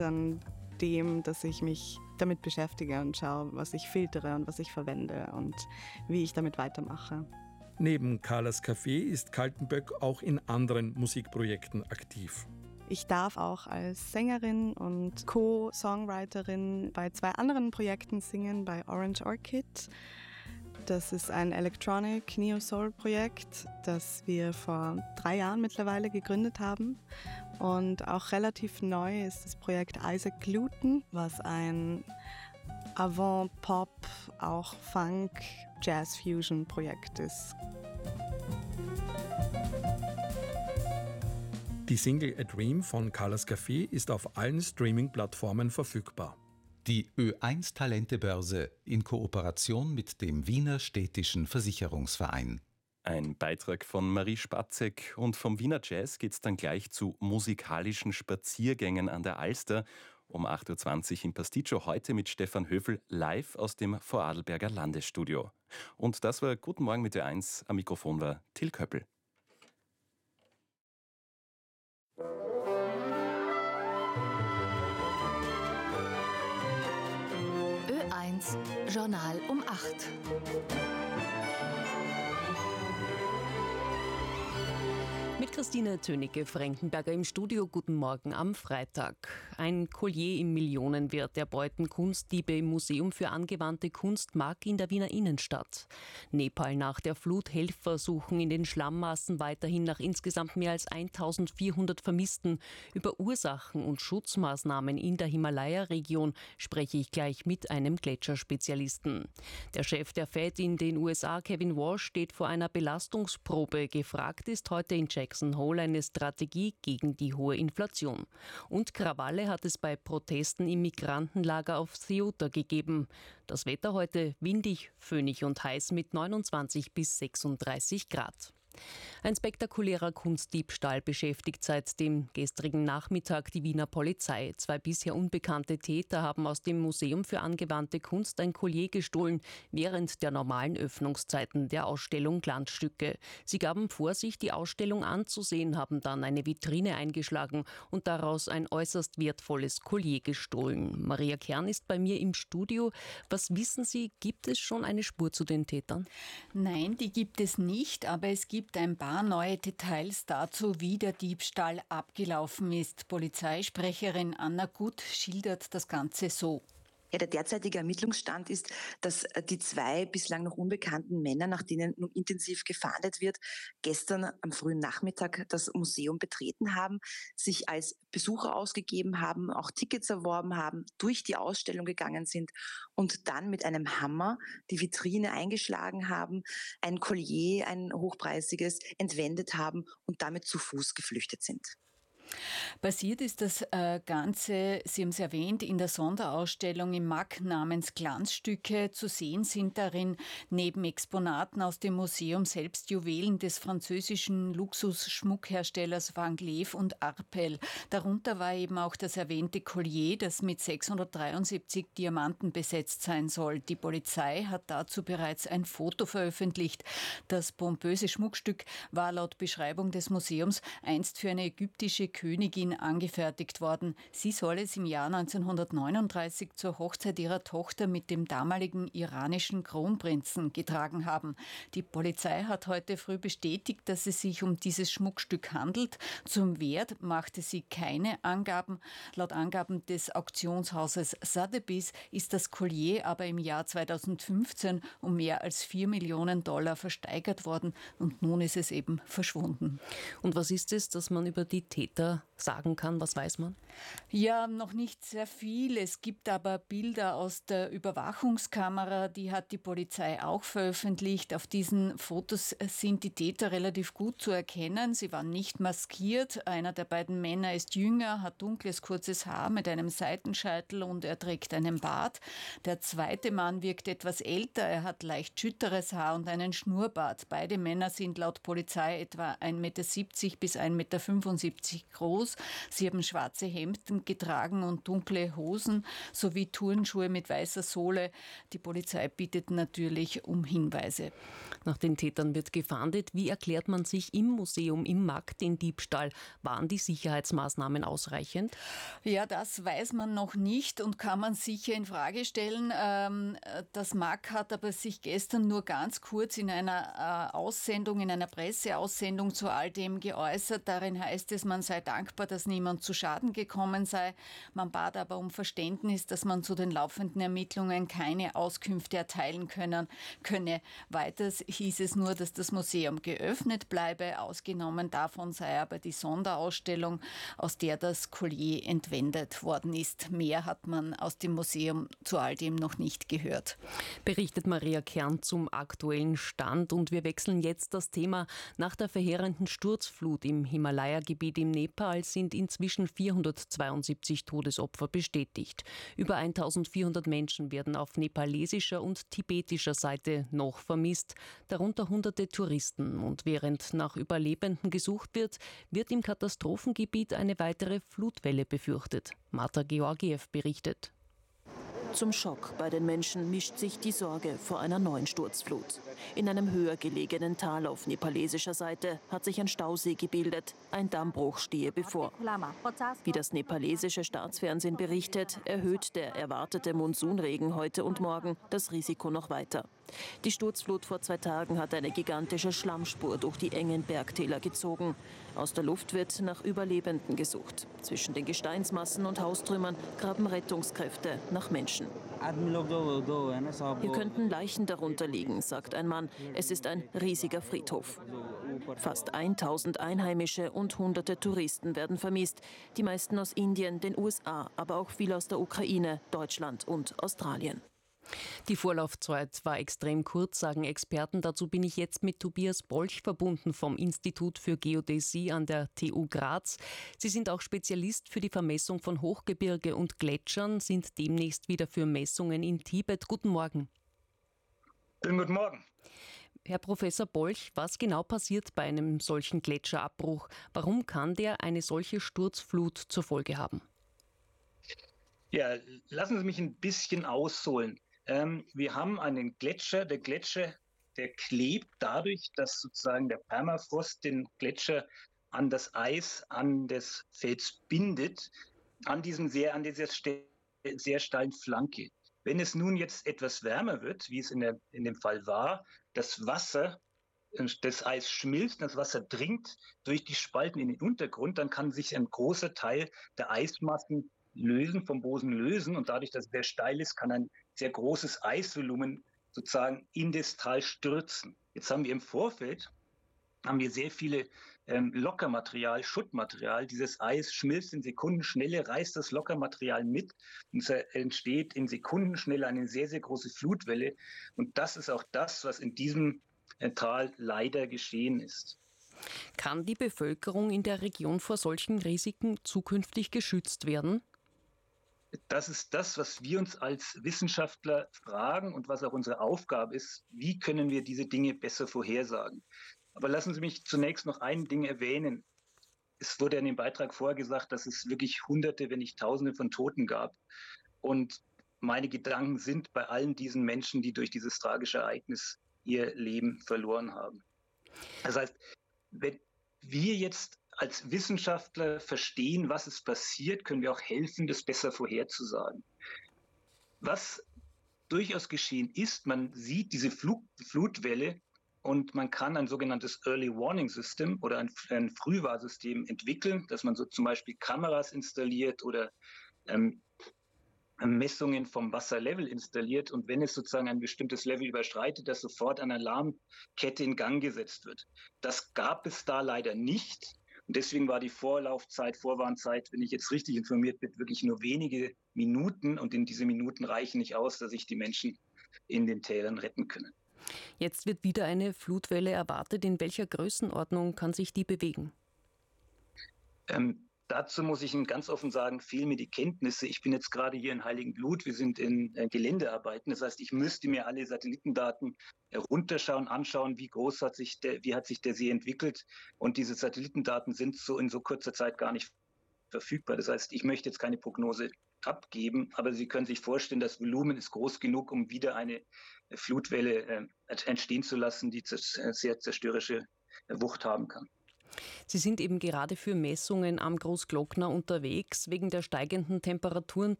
an dem, dass ich mich damit beschäftige und schaue, was ich filtere und was ich verwende und wie ich damit weitermache. Neben Carlas Café ist Kaltenböck auch in anderen Musikprojekten aktiv. Ich darf auch als Sängerin und Co-Songwriterin bei 2 anderen Projekten singen, bei Orange Orchid. Das ist ein Electronic Neo-Soul-Projekt, das wir vor 3 Jahren mittlerweile gegründet haben. Und auch relativ neu ist das Projekt Isaac Luton, was ein Avant-Pop, auch Funk, Jazz-Fusion-Projekt ist. Die Single A Dream von Carlas Café ist auf allen Streaming-Plattformen verfügbar. Die Ö1 Talentebörse in Kooperation mit dem Wiener Städtischen Versicherungsverein. Ein Beitrag von Marie Spatzek, und vom Wiener Jazz geht's dann gleich zu musikalischen Spaziergängen an der Alster. Um 8.20 Uhr im Pasticcio, heute mit Stefan Höfel live aus dem Vorarlberger Landesstudio. Und das war Guten Morgen mit Ö1. Am Mikrofon war Till Köppel. Ö1 Journal um 8. Mit Christine Tönicke-Frankenberger im Studio. Guten Morgen am Freitag. Ein Collier im Millionenwert erbeuten Kunstdiebe im Museum für angewandte Kunst Mark in der Wiener Innenstadt. Nepal nach der Flut. Helfer suchen in den Schlammmassen weiterhin nach insgesamt mehr als 1400 Vermissten. Über Ursachen und Schutzmaßnahmen in der Himalaya-Region spreche ich gleich mit einem Gletscherspezialisten. Der Chef der Fed in den USA, Kevin Walsh, steht vor einer Belastungsprobe. Gefragt ist heute in Jackson Hole eine Strategie gegen die hohe Inflation. Und Krawalle hat es bei Protesten im Migrantenlager auf Ceuta gegeben. Das Wetter heute windig, föhnig und heiß mit 29 bis 36 Grad. Ein spektakulärer Kunstdiebstahl beschäftigt seit dem gestrigen Nachmittag die Wiener Polizei. 2 bisher unbekannte Täter haben aus dem Museum für angewandte Kunst ein Collier gestohlen, während der normalen Öffnungszeiten der Ausstellung Glanzstücke. Sie gaben vor, sich die Ausstellung anzusehen, haben dann eine Vitrine eingeschlagen und daraus ein äußerst wertvolles Collier gestohlen. Maria Kern ist bei mir im Studio. Was wissen Sie, gibt es schon eine Spur zu den Tätern? Nein, die gibt es nicht, aber es gibt ein paar neue Details dazu, wie der Diebstahl abgelaufen ist. Polizeisprecherin Anna Gut schildert das Ganze so. Ja, der derzeitige Ermittlungsstand ist, dass die 2 bislang noch unbekannten Männer, nach denen nun intensiv gefahndet wird, gestern am frühen Nachmittag das Museum betreten haben, sich als Besucher ausgegeben haben, auch Tickets erworben haben, durch die Ausstellung gegangen sind und dann mit einem Hammer die Vitrine eingeschlagen haben, ein Collier, ein hochpreisiges, entwendet haben und damit zu Fuß geflüchtet sind. Passiert ist das Ganze, Sie haben es erwähnt, in der Sonderausstellung im MAK namens Glanzstücke. Zu sehen sind darin neben Exponaten aus dem Museum selbst Juwelen des französischen Luxusschmuckherstellers Van Cleef und Arpels. Darunter war eben auch das erwähnte Collier, das mit 673 Diamanten besetzt sein soll. Die Polizei hat dazu bereits ein Foto veröffentlicht. Das pompöse Schmuckstück war laut Beschreibung des Museums einst für eine ägyptische Königin angefertigt worden. Sie soll es im Jahr 1939 zur Hochzeit ihrer Tochter mit dem damaligen iranischen Kronprinzen getragen haben. Die Polizei hat heute früh bestätigt, dass es sich um dieses Schmuckstück handelt. Zum Wert machte sie keine Angaben. Laut Angaben des Auktionshauses Sotheby's ist das Collier aber im Jahr 2015 um mehr als $4 Millionen versteigert worden und nun ist es eben verschwunden. Und was ist es, dass man über die Täter sagen kann? Was weiß man? Ja, noch nicht sehr viel. Es gibt aber Bilder aus der Überwachungskamera, die hat die Polizei auch veröffentlicht. Auf diesen Fotos sind die Täter relativ gut zu erkennen. Sie waren nicht maskiert. Einer der beiden Männer ist jünger, hat dunkles, kurzes Haar mit einem Seitenscheitel und er trägt einen Bart. Der zweite Mann wirkt etwas älter. Er hat leicht schütteres Haar und einen Schnurrbart. Beide Männer sind laut Polizei etwa 1,70 bis 1,75 Meter groß. Sie haben schwarze Hemden getragen und dunkle Hosen sowie Turnschuhe mit weißer Sohle. Die Polizei bittet natürlich um Hinweise. Nach den Tätern wird gefahndet. Wie erklärt man sich im Museum im MAK den Diebstahl? Waren die Sicherheitsmaßnahmen ausreichend? Ja, das weiß man noch nicht und kann man sicher in Frage stellen. Das MAK hat aber sich gestern nur ganz kurz in einer Aussendung, in einer Presseaussendung zu all dem geäußert. Darin heißt es, man sei dankbar, dass niemand zu Schaden gekommen sei. Man bat aber um Verständnis, dass man zu den laufenden Ermittlungen keine Auskünfte erteilen könne. Weiters hieß es nur, dass das Museum geöffnet bleibe. Ausgenommen davon sei aber die Sonderausstellung, aus der das Collier entwendet worden ist. Mehr hat man aus dem Museum zu all dem noch nicht gehört. Berichtet Maria Kern zum aktuellen Stand. Und wir wechseln jetzt das Thema. Nach der verheerenden Sturzflut im Himalaya-Gebiet im Nepal sind inzwischen 472 Todesopfer bestätigt. Über 1400 Menschen werden auf nepalesischer und tibetischer Seite noch vermisst, darunter hunderte Touristen. Und während nach Überlebenden gesucht wird, wird im Katastrophengebiet eine weitere Flutwelle befürchtet. Marta Georgiev berichtet. Zum Schock bei den Menschen mischt sich die Sorge vor einer neuen Sturzflut. In einem höher gelegenen Tal auf nepalesischer Seite hat sich ein Stausee gebildet. Ein Dammbruch stehe bevor. Wie das nepalesische Staatsfernsehen berichtet, erhöht der erwartete Monsunregen heute und morgen das Risiko noch weiter. Die Sturzflut vor 2 Tagen hat eine gigantische Schlammspur durch die engen Bergtäler gezogen. Aus der Luft wird nach Überlebenden gesucht. Zwischen den Gesteinsmassen und Haustrümmern graben Rettungskräfte nach Menschen. Hier könnten Leichen darunter liegen, sagt ein Mann. Es ist ein riesiger Friedhof. Fast 1000 Einheimische und hunderte Touristen werden vermisst. Die meisten aus Indien, den USA, aber auch viele aus der Ukraine, Deutschland und Australien. Die Vorlaufzeit war extrem kurz, sagen Experten. Dazu bin ich jetzt mit Tobias Bolch verbunden vom Institut für Geodäsie an der TU Graz. Sie sind auch Spezialist für die Vermessung von Hochgebirge und Gletschern, sind demnächst wieder für Messungen in Tibet. Guten Morgen. Guten Morgen. Herr Professor Bolch, was genau passiert bei einem solchen Gletscherabbruch? Warum kann der eine solche Sturzflut zur Folge haben? Ja, lassen Sie mich ein bisschen ausholen. Wir haben einen Gletscher. Der Gletscher, der klebt dadurch, dass sozusagen der Permafrost den Gletscher an das Eis, an das Fels bindet, an dieser sehr steilen Flanke. Wenn es nun jetzt etwas wärmer wird, wie es in dem Fall war, das Eis schmilzt, das Wasser dringt durch die Spalten in den Untergrund, dann kann sich ein großer Teil der Eismassen vom Boden lösen und dadurch, dass es sehr steil ist, kann ein sehr großes Eisvolumen sozusagen in das Tal stürzen. Jetzt haben wir im Vorfeld sehr viele Lockermaterial, Schuttmaterial. Dieses Eis schmilzt in Sekundenschnelle, reißt das Lockermaterial mit und es entsteht in Sekundenschnelle eine sehr, sehr große Flutwelle. Und das ist auch das, was in diesem Tal leider geschehen ist. Kann die Bevölkerung in der Region vor solchen Risiken zukünftig geschützt werden? Das ist das, was wir uns als Wissenschaftler fragen und was auch unsere Aufgabe ist. Wie können wir diese Dinge besser vorhersagen? Aber lassen Sie mich zunächst noch ein Ding erwähnen. Es wurde in dem Beitrag vorher gesagt, dass es wirklich Hunderte, wenn nicht Tausende von Toten gab. Und meine Gedanken sind bei allen diesen Menschen, die durch dieses tragische Ereignis ihr Leben verloren haben. Das heißt, wenn wir jetzt als Wissenschaftler verstehen, was ist passiert, können wir auch helfen, das besser vorherzusagen. Was durchaus geschehen ist, man sieht diese Flutwelle und man kann ein sogenanntes Early Warning System oder ein Frühwarnsystem entwickeln, dass man so zum Beispiel Kameras installiert oder Messungen vom Wasserlevel installiert und wenn es sozusagen ein bestimmtes Level überschreitet, dass sofort eine Alarmkette in Gang gesetzt wird. Das gab es da leider nicht und deswegen war die Vorwarnzeit, wenn ich jetzt richtig informiert bin, wirklich nur wenige Minuten und in diese Minuten reichen nicht aus, dass sich die Menschen in den Tälern retten können. Jetzt wird wieder eine Flutwelle erwartet. In welcher Größenordnung kann sich die bewegen? Dazu muss ich Ihnen ganz offen sagen, fehlen mir die Kenntnisse. Ich bin jetzt gerade hier in Heiligenblut, wir sind in Geländearbeiten. Das heißt, ich müsste mir alle Satellitendaten runterschauen, anschauen, wie hat sich der See entwickelt. Und diese Satellitendaten sind in so kurzer Zeit gar nicht verfügbar. Das heißt, ich möchte jetzt keine Prognose abgeben, aber Sie können sich vorstellen, das Volumen ist groß genug, um wieder eine Flutwelle entstehen zu lassen, die sehr zerstörerische Wucht haben kann. Sie sind eben gerade für Messungen am Großglockner unterwegs. Wegen der steigenden Temperaturen